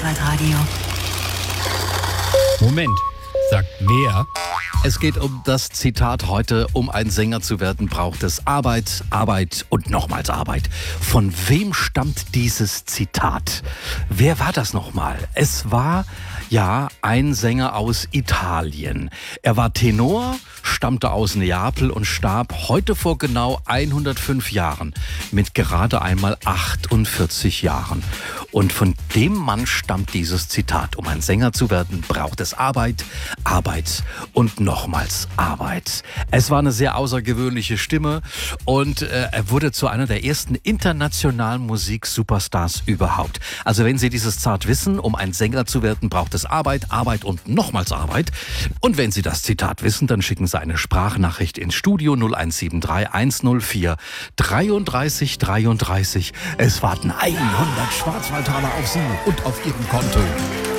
Schwarzwaldradio. Moment, sagt wer? Es geht um das Zitat heute: Um ein Sänger zu werden, braucht es Arbeit, Arbeit und nochmals Arbeit. Von wem stammt dieses Zitat? Wer war das nochmal? Es war ein Sänger aus Italien. Er war Tenor, stammte aus Neapel und starb heute vor genau 105 Jahren mit gerade einmal 48 Jahren. Und von dem Mann stammt dieses Zitat: Um ein Sänger zu werden, braucht es Arbeit, Arbeit und nochmals Arbeit. Es war eine sehr außergewöhnliche Stimme und er wurde zu einer der ersten internationalen Musik-Superstars überhaupt. Also wenn Sie dieses Zitat wissen: Um ein Sänger zu werden, braucht es Arbeit, Arbeit und nochmals Arbeit. Und wenn Sie das Zitat wissen, dann schicken Sie eine Sprachnachricht ins Studio 0173 104 33 33. Es warten 100 Schwarzwaldtaler auf Sie und auf Ihrem Konto.